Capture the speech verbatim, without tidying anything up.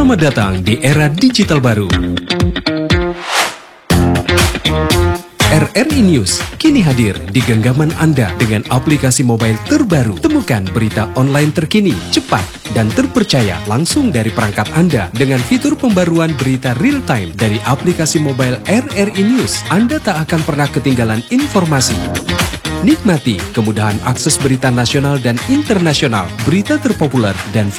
Selamat datang di era digital baru. R R I News kini hadir di genggaman Anda dengan aplikasi mobile terbaru. Temukan berita online terkini, cepat, dan terpercaya langsung dari perangkat Anda dengan fitur pembaruan berita real time dari aplikasi mobile R R I News. Anda tak akan pernah ketinggalan informasi. Nikmati kemudahan akses berita nasional dan internasional, berita terpopuler, dan